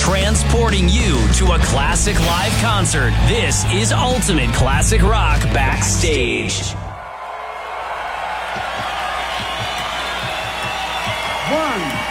transporting you to a classic live concert. This is Ultimate Classic Rock Backstage. 1